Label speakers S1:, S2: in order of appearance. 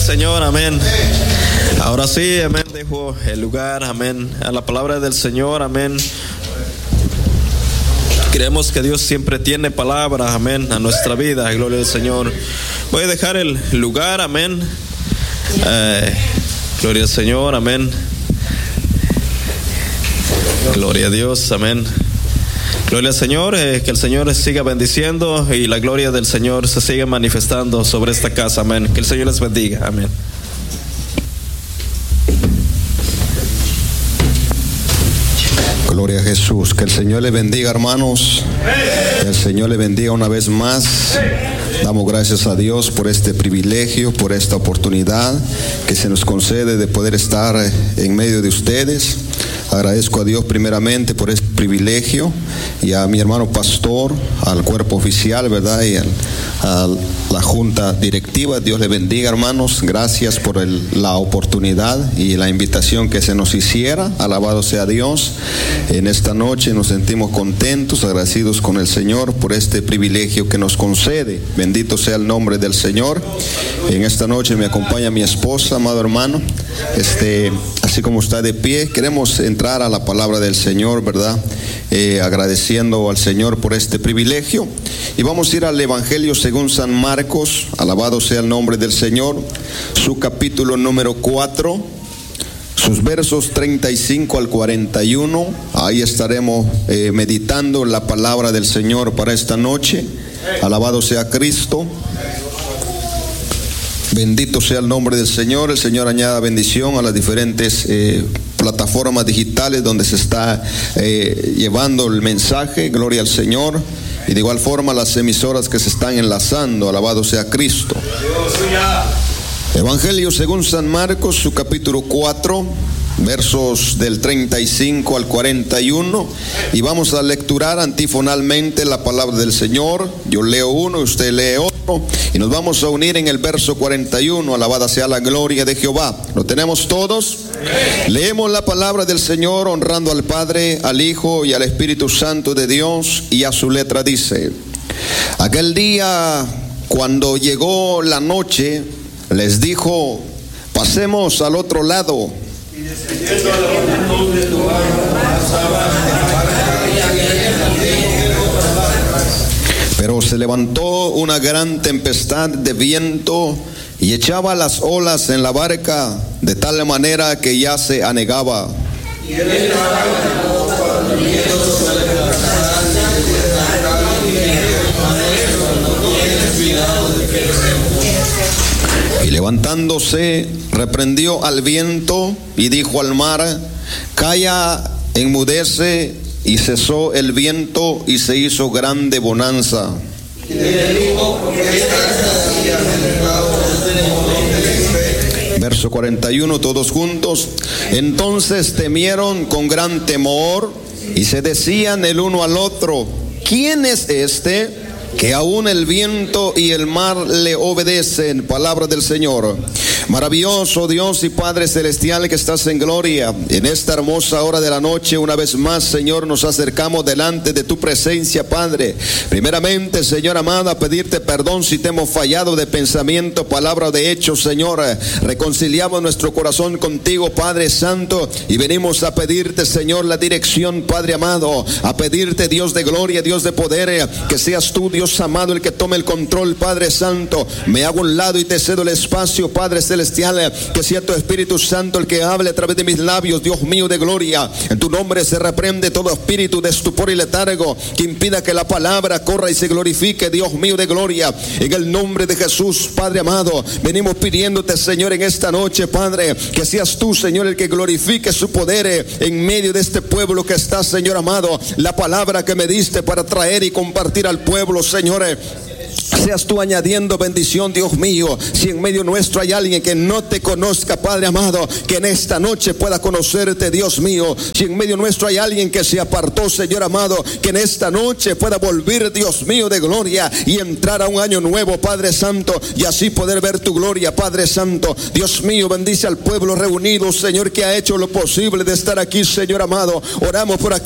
S1: Señor, amén. Ahora sí, amén, dejo el lugar, amén, a la palabra del Señor, amén. Creemos que Dios siempre tiene palabra, amén, a nuestra vida, gloria al Señor. Voy a dejar el lugar, amén. Gloria al Señor, amén. Gloria a Dios, amén. Gloria al Señor, que el Señor siga bendiciendo y la gloria del Señor se siga manifestando sobre esta casa, amén. Que el Señor les bendiga, amén.
S2: Gloria a Jesús, que el Señor le bendiga, hermanos. Que el Señor le bendiga una vez más. Damos gracias a Dios por este privilegio, por esta oportunidad que se nos concede de poder estar en medio de ustedes. Agradezco a Dios primeramente por este privilegio y a mi hermano pastor, al cuerpo oficial, ¿verdad? Y a la junta directiva. Dios le bendiga, hermanos. Gracias por la oportunidad y la invitación que se nos hiciera. Alabado sea Dios. En esta noche nos sentimos contentos, agradecidos con el Señor por este privilegio que nos concede. Bendito sea el nombre del Señor. En esta noche me acompaña mi esposa, amado hermano. Así como está de pie, queremos entrar a la palabra del Señor, ¿verdad? Agradeciendo al Señor por este privilegio. Y vamos a ir al Evangelio según San Marcos. Alabado sea el nombre del Señor. Su capítulo número 4, sus versos 35 al 41. Ahí estaremos meditando la palabra del Señor para esta noche. Alabado sea Cristo. Bendito sea el nombre del Señor. El Señor añada bendición a las diferentes plataformas digitales donde se está llevando el mensaje. Gloria al Señor. Y de igual forma las emisoras que se están enlazando. Alabado sea Cristo. Evangelio según San Marcos, su capítulo 4, versos del 35 al 41. Y vamos a lecturar antifonalmente la palabra del Señor. Yo leo uno, usted lee otro. Y nos vamos a unir en el verso 41. Alabada sea la gloria de Jehová. ¿Lo tenemos todos? Leemos la palabra del Señor honrando al Padre, al Hijo y al Espíritu Santo de Dios. Y a su letra dice: aquel día, cuando llegó la noche, les dijo: pasemos al otro lado. Y descendiendo a la multitud pero se levantó una gran tempestad de viento y echaba las olas en la barca de tal manera que ya se anegaba. Y levantándose, reprendió al viento y dijo al mar: calla, enmudece. Y cesó el viento y se hizo grande bonanza. Verso 41, todos juntos. Entonces temieron con gran temor y se decían el uno al otro: ¿quién es este que aún el viento y el mar le obedecen? Palabra del Señor. Maravilloso Dios y Padre celestial que estás en gloria, en esta hermosa hora de la noche, una vez más, Señor, nos acercamos delante de tu presencia, Padre. Primeramente, Señor amado, a pedirte perdón si te hemos fallado de pensamiento, palabra o de hecho, Señor. Reconciliamos nuestro corazón contigo, Padre Santo, y venimos a pedirte, Señor, la dirección, Padre amado, a pedirte, Dios de gloria, Dios de poder, que seas tú, Dios amado, el que tome el control, Padre Santo. Me hago a un lado y te cedo el espacio, Padre celestial. Que sea tu Espíritu Santo el que hable a través de mis labios, Dios mío de gloria. En tu nombre se reprende todo espíritu de estupor y letargo que impida que la palabra corra y se glorifique, Dios mío de gloria. En el nombre de Jesús, Padre amado, venimos pidiéndote, Señor, en esta noche, Padre, que seas tú, Señor, el que glorifique su poder en medio de este pueblo que está, Señor amado. La palabra que me diste para traer y compartir al pueblo, Señor, seas tú añadiendo bendición, Dios mío. Si en medio nuestro hay alguien que no te conozca, Padre amado, que en esta noche pueda conocerte, Dios mío. Si en medio nuestro hay alguien que se apartó, Señor amado, que en esta noche pueda volver, Dios mío de gloria, y entrar a un año nuevo, Padre Santo, y así poder ver tu gloria, Padre Santo. Dios mío, bendice al pueblo reunido, Señor, que ha hecho lo posible de estar aquí, Señor amado. Oramos por aquí.